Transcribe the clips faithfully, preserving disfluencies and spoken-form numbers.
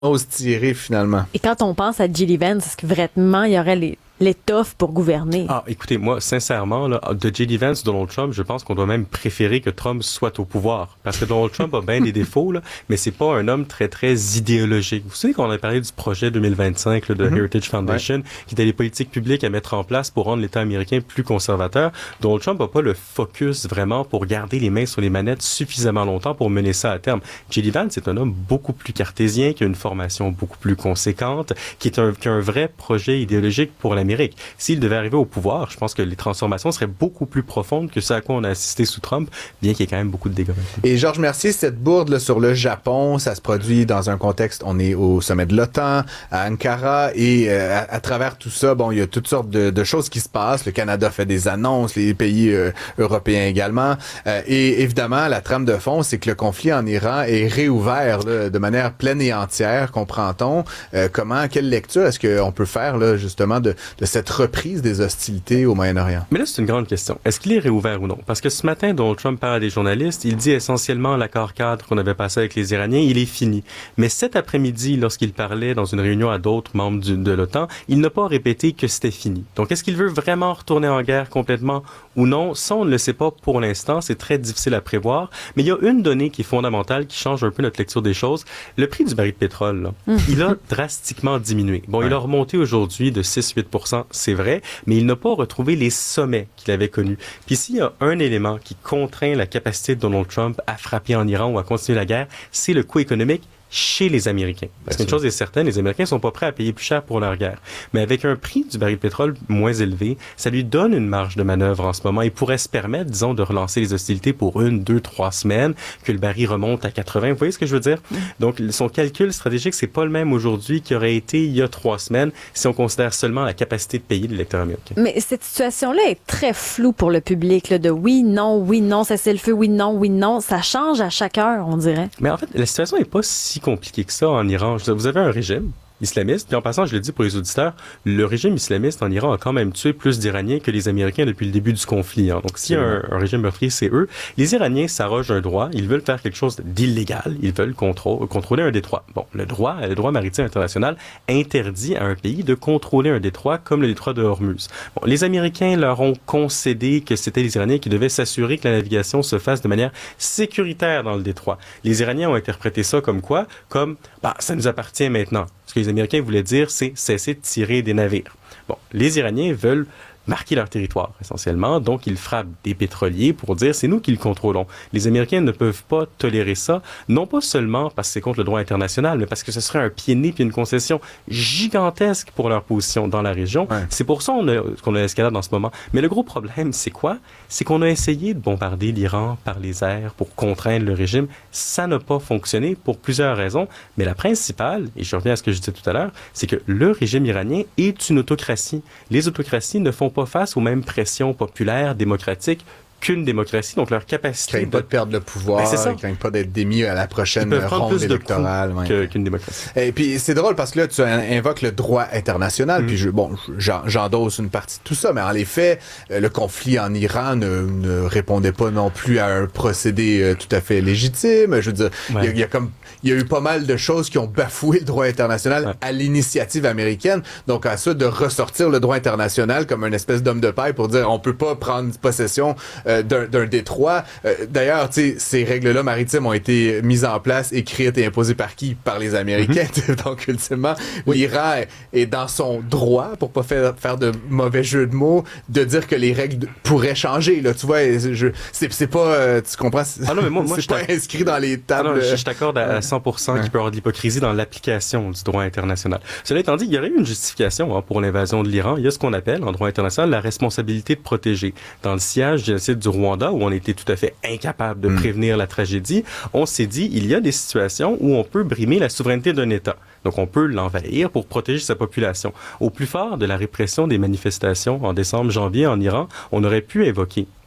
ose tirer finalement. Et quand on pense à J D Vance, est-ce que vraiment il y aurait les l'étoffe pour gouverner? Ah, écoutez, moi, sincèrement, là, de J D Vance, Donald Trump, je pense qu'on doit même préférer que Trump soit au pouvoir. Parce que Donald Trump a bien des défauts, là, mais c'est pas un homme très, très idéologique. Vous savez qu'on a parlé du projet deux mille vingt-cinq là, de mm-hmm. Heritage Foundation, ouais. qui était les politiques publiques à mettre en place pour rendre l'État américain plus conservateur. Donald Trump n'a pas le focus vraiment pour garder les mains sur les manettes suffisamment longtemps pour mener ça à terme. J D Vance, c'est un homme beaucoup plus cartésien, qui a une formation beaucoup plus conséquente, qui, est un, qui a un vrai projet idéologique pour l'Amérique. S'il devait arriver au pouvoir, je pense que les transformations seraient beaucoup plus profondes que ce à quoi on a assisté sous Trump, bien qu'il y ait quand même beaucoup de dégâts. Et Georges Mercier, cette bourde là, sur le Japon, ça se produit dans un contexte, on est au sommet de l'OTAN, à Ankara, et euh, à, à travers tout ça, bon, il y a toutes sortes de, de choses qui se passent. Le Canada fait des annonces, les pays euh, européens également. Euh, et évidemment, la trame de fond, c'est que le conflit en Iran est réouvert là, de manière pleine et entière, comprend-on. Euh, comment, quelle lecture est-ce qu'on peut faire là, justement de de cette reprise des hostilités au Moyen-Orient? Mais là, c'est une grande question. Est-ce qu'il est réouvert ou non? Parce que ce matin, Donald Trump parle à des journalistes, il dit essentiellement l'accord cadre qu'on avait passé avec les Iraniens, il est fini. Mais cet après-midi, lorsqu'il parlait dans une réunion à d'autres membres du, de l'OTAN, il n'a pas répété que c'était fini. Donc, est-ce qu'il veut vraiment retourner en guerre complètement ou non? Ça, on ne le sait pas pour l'instant. C'est très difficile à prévoir. Mais il y a une donnée qui est fondamentale, qui change un peu notre lecture des choses. Le prix du baril de pétrole, là, mmh. il a drastiquement diminué. Bon, ouais. il a remonté aujourd'hui de six à huit pour cent, c'est vrai, mais il n'a pas retrouvé les sommets qu'il avait connus. Puis s'il y a un élément qui contraint la capacité de Donald Trump à frapper en Iran ou à continuer la guerre, c'est le coût économique chez les Américains. Parce qu'une chose est certaine, les Américains sont pas prêts à payer plus cher pour leur guerre. Mais avec un prix du baril de pétrole moins élevé, ça lui donne une marge de manœuvre en ce moment. Il pourrait se permettre, disons, de relancer les hostilités pour une, deux, trois semaines, que le baril remonte à quatre-vingts. Vous voyez ce que je veux dire? Mm. Donc, son calcul stratégique, c'est pas le même aujourd'hui qu'il aurait été il y a trois semaines si on considère seulement la capacité de payer de l'électeur américain. Mais cette situation-là est très floue pour le public, là, de oui, non, oui, non, cessez le feu, oui, non, oui, non. Ça change à chaque heure, on dirait. Mais en fait, la situation n'est pas si compliqué que ça en Iran. Vous avez un régime islamiste, puis en passant, je le dis pour les auditeurs, le régime islamiste en Iran a quand même tué plus d'Iraniens que les Américains depuis le début du conflit. Hein. Donc, s'il y a un, un régime meurtrier, c'est eux. Les Iraniens s'arrogent un droit, ils veulent faire quelque chose d'illégal, ils veulent contrô- contrôler un détroit. Bon, le droit, le droit maritime international interdit à un pays de contrôler un détroit comme le détroit de Hormuz. Bon, les Américains leur ont concédé que c'était les Iraniens qui devaient s'assurer que la navigation se fasse de manière sécuritaire dans le détroit. Les Iraniens ont interprété ça comme quoi? Comme, bah, ça nous appartient maintenant. Ce que les Américains voulaient dire, c'est cesser de tirer des navires. Bon, les Iraniens veulent marquer leur territoire, essentiellement. Donc, ils frappent des pétroliers pour dire c'est nous qui le contrôlons. Les Américains ne peuvent pas tolérer ça, non pas seulement parce que c'est contre le droit international, mais parce que ce serait un pied de nez puis une concession gigantesque pour leur position dans la région. Ouais. C'est pour ça qu'on a, qu'on a l'escalade en ce moment. Mais le gros problème, c'est quoi? C'est qu'on a essayé de bombarder l'Iran par les airs pour contraindre le régime. Ça n'a pas fonctionné pour plusieurs raisons. Mais la principale, et je reviens à ce que je disais tout à l'heure, c'est que le régime iranien est une autocratie. Les autocraties ne font pas face aux mêmes pressions populaires, démocratiques, qu'une démocratie, donc leur capacité... Ils ne craignent pas de perdre le pouvoir, ben, ils ne craignent pas d'être démis à la prochaine ronde électorale. Ouais. Que, qu'une démocratie. Et puis c'est drôle parce que là, tu invoques le droit international, mmh. puis je, bon, j'en, j'endosse une partie de tout ça, mais en les faits, le conflit en Iran ne, ne répondait pas non plus à un procédé tout à fait légitime. Je veux dire, il ouais. y, y a comme... Il y a eu pas mal de choses qui ont bafoué le droit international ouais. à l'initiative américaine. Donc, à ça, de ressortir le droit international comme une espèce d'homme de paille pour dire on peut pas prendre possession euh, d'un, d'un détroit. Euh, d'ailleurs, tu sais, ces règles-là maritimes ont été mises en place, écrites et imposées par qui? Par les Américains. Mm-hmm. Donc, ultimement, oui. l'Iran est dans son droit, pour pas faire, faire de mauvais jeu de mots, de dire que les règles pourraient changer. Là, tu vois, je, c'est, c'est pas... Euh, tu comprends? Ah non, mais moi, moi, c'est pas inscrit dans les tables. Ah non, je, je t'accorde à, à cent pour cent ouais. qu'il peut y avoir de l'hypocrisie dans l'application du droit international. Cela étant dit, il y aurait eu une justification hein, pour l'invasion de l'Iran. Il y a ce qu'on appelle, en droit international, la responsabilité de protéger. Dans le sillage du génocide du Rwanda, où on était tout à fait incapable de mm. prévenir la tragédie, on s'est dit, il y a des situations où on peut brimer la souveraineté d'un État. Donc, on peut l'envahir pour protéger sa population. Au plus fort de la répression des manifestations en décembre-janvier en Iran, on aurait pu évoquer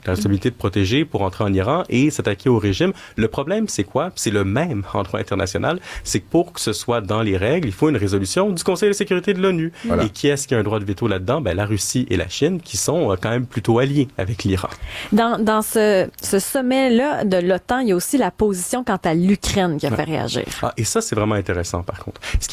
la responsabilité de protéger pour entrer en Iran et s'attaquer au régime. Le problème, c'est quoi? C'est le même en droit international. C'est que pour que ce soit dans les règles, il faut une résolution du Conseil de sécurité de l'ONU. Voilà. Et qui est-ce qui a un droit de veto là-dedans? Ben, la Russie et la Chine, qui sont euh, quand même plutôt alliés avec l'Iran. Dans, dans ce, ce sommet-là de l'OTAN, il y a aussi la position quant à l'Ukraine qui a ouais. fait réagir. Ah, et ça, c'est vraiment intéressant, par contre. Ce